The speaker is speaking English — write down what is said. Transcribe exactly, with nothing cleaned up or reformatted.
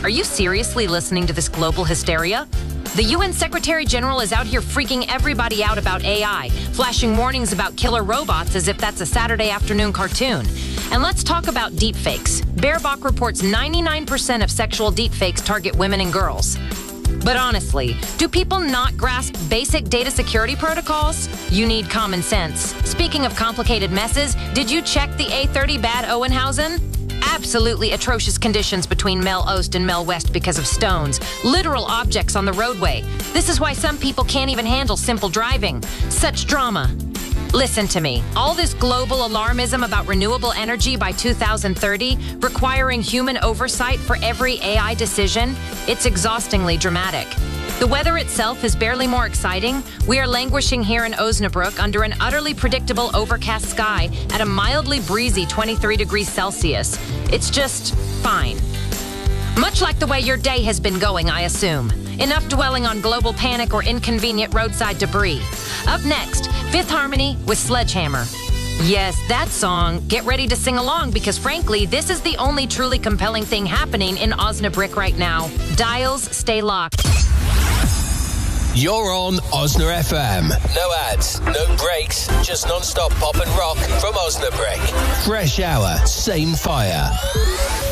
Are you seriously listening to this global hysteria? The U N Secretary General is out here freaking everybody out about A I, flashing warnings about killer robots as if that's a Saturday afternoon cartoon. And let's talk about deepfakes. Baerbock reports ninety-nine percent of sexual deepfakes target women and girls. But honestly, do people not grasp basic data security protocols? You need common sense. Speaking of complicated messes, did you check the A thirty Bad Oeynhausen? Absolutely atrocious conditions between Mel Ost and Mel West because of stones. Literal objects on the roadway. This is why some people can't even handle simple driving. Such drama. Listen to me. All this global alarmism about renewable energy by two thousand thirty, requiring human oversight for every A I decision, it's exhaustingly dramatic. The weather itself is barely more exciting. We are languishing here in Osnabrück under an utterly predictable overcast sky at a mildly breezy twenty-three degrees Celsius. It's just fine. Much like the way your day has been going, I assume. Enough dwelling on global panic or inconvenient roadside debris. Up next, Fifth Harmony with Sledgehammer. Yes, that song. Get ready to sing along because, frankly, this is the only truly compelling thing happening in Osnabrück right now. Dials, stay locked. You're on Osna F M. No ads, no breaks, just non-stop pop and rock from Osnabrück. Fresh hour, same fire.